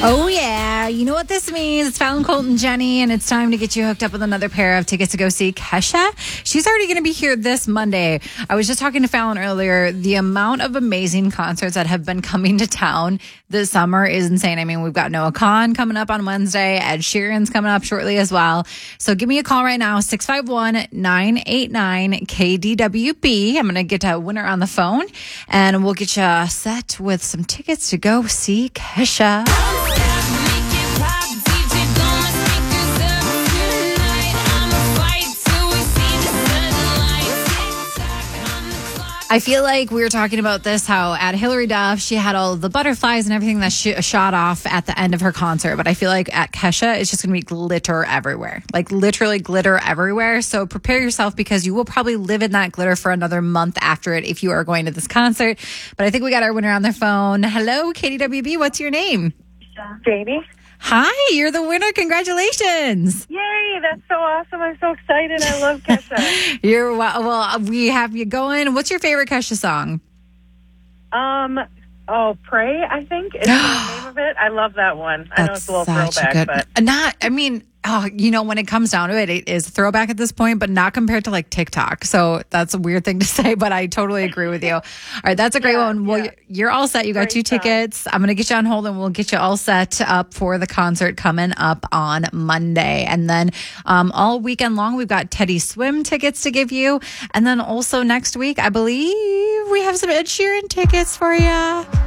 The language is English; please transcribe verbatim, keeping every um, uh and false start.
Oh, yeah. You know what this means? It's Fallon, Colton, Jenny, and it's time to get you hooked up with another pair of tickets to go see Kesha. She's already going to be here this Monday. I was just talking to Fallon earlier. The amount of amazing concerts that have been coming to town this summer is insane. I mean, we've got Noah Kahan coming up on Wednesday. Ed Sheeran's coming up shortly as well. So give me a call right now, six five one, nine eight nine, K D W B. I'm going to get a winner on the phone, and we'll get you set with some tickets to go see Kesha. I feel like we were talking about this, how at Hillary Duff, she had all the butterflies and everything that she shot off at the end of her concert. But I feel like at Kesha, it's just going to be glitter everywhere, like literally glitter everywhere. So prepare yourself, because you will probably live in that glitter for another month after it if you are going to this concert. But I think we got our winner on the phone. Hello, K D W B. What's your name? Jamie. Hi, you're the winner. Congratulations. Yay, that's so awesome. I'm so excited. I love Kesha. You're well, well, we have you going. What's your favorite Kesha song? Um, oh, Pray, I think is the name of it. I love that one. I know it's a little throwback, good, but not, I mean, oh, you know, when it comes down to it, it is a throwback at this point, but not compared to like TikTok. So that's a weird thing to say, but I totally agree with you. All right, that's a great Yeah, one. Well, yeah. you're all set. You got Great two song. tickets. I'm going to get you on hold, and we'll get you all set up for the concert coming up on Monday. And then um, all weekend long, we've got Teddy Swim tickets to give you. And then also next week, I believe we have some Ed Sheeran tickets for you.